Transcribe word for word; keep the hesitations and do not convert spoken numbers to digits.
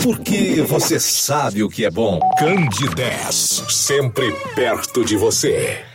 porque você sabe o que é bom. Candidez, sempre perto de você.